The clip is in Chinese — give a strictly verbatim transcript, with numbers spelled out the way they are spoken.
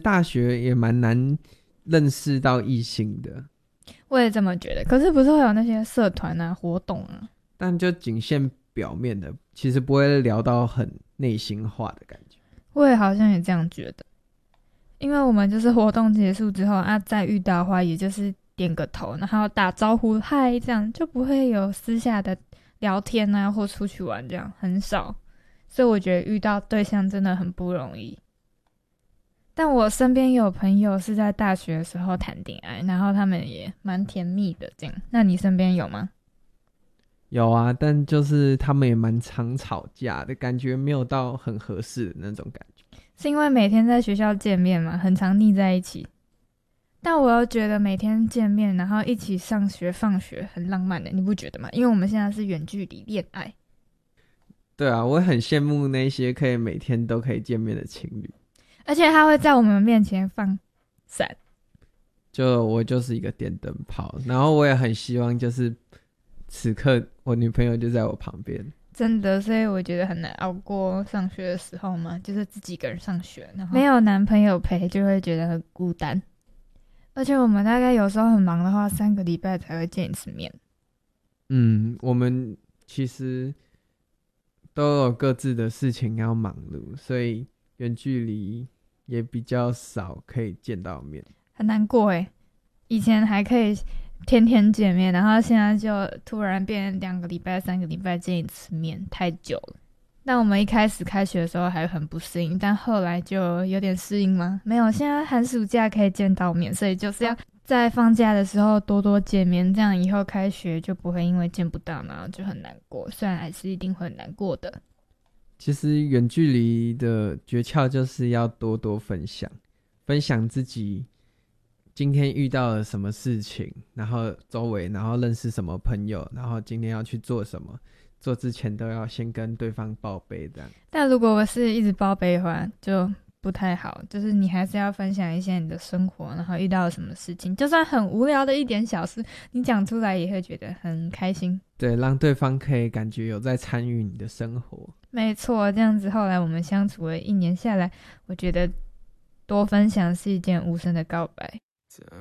大学也蛮难认识到异性的。 我也这么觉得，可是不是会有那些社团啊活动啊， 但就仅限表面的，其实不会聊到很内心化的感觉。 我也好像也这样觉得，因为我们就是活动结束之后啊，再遇到的话也就是点个头，然后打招呼嗨，这样就不会有私下的聊天啊或出去玩，这样很少。所以我觉得遇到对象真的很不容易。但我身边有朋友是在大学的时候谈恋爱，然后他们也蛮甜蜜的这样。那你身边有吗？ 有啊，但就是他们也蛮常吵架的，感觉没有到很合适的那种感觉。 是因为每天在学校见面嘛，很常腻在一起。但我又觉得每天见面，然后一起上学放学很浪漫的，你不觉得吗？因为我们现在是远距离恋爱。 对啊，我很羡慕那些可以每天都可以见面的情侣。 而且他会在我们面前放伞。 就我就是一个电灯泡，然后我也很希望就是此刻我女朋友就在我旁边。 真的，所以我觉得很难熬过上学的时候嘛，就是自己一个人上学，然后没有男朋友陪，就会觉得很孤单。而且我们大概有时候很忙的话，三个礼拜才会见一次面。 嗯，我们其实都有各自的事情要忙碌，所以远距离也比较少可以见到面。 很难过耶，以前还可以天天见面，然后现在就突然变两个礼拜、三个礼拜见一次面，太久了。但我们一开始开学的时候还很不适应，但后来就有点适应吗？没有，现在寒暑假可以见到面，所以就是要在放假的时候多多见面，这样以后开学就不会因为见不到然后就很难过，虽然还是一定会很难过的。 其实远距离的诀窍就是要多多分享，分享自己今天遇到了什么事情，然后周围，然后认识什么朋友，然后今天要去做什么，做之前都要先跟对方报备这样。 但如果我是一直报备的话就不太好，就是你还是要分享一些你的生活，然后遇到了什么事情，就算很无聊的一点小事，你讲出来也会觉得很开心。 对，让对方可以感觉有在参与你的生活。 没错，这样子后来我们相处了一年下来，我觉得多分享是一件无声的告白。